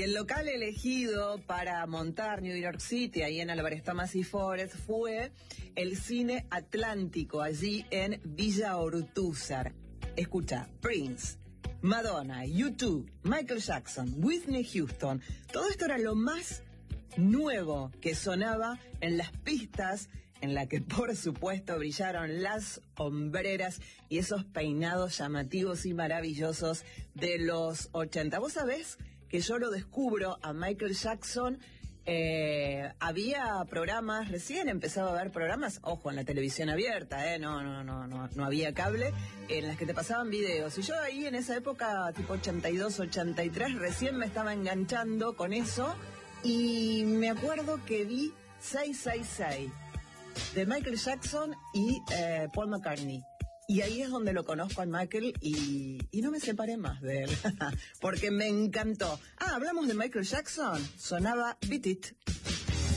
el local elegido para montar New York City, ahí en Álvarez Thomas y Forest, fue el Cine Atlántico, allí en Villa Ortúzar. Escucha, Prince, Madonna, U2, Michael Jackson, Whitney Houston, todo esto era lo más nuevo que sonaba en las pistas en la que por supuesto brillaron las hombreras y esos peinados llamativos y maravillosos de los 80. ¿Vos sabés que yo lo descubro a Michael Jackson? Había programas, recién empezaba a haber programas, ojo, en la televisión abierta, no había cable, en las que te pasaban videos. Y yo ahí en esa época, tipo 82, 83, recién me estaba enganchando con eso. Y me acuerdo que vi 666 de Michael Jackson y Paul McCartney. Y ahí es donde lo conozco a Michael y no me separé más de él, porque me encantó. Hablamos de Michael Jackson, sonaba Beat It.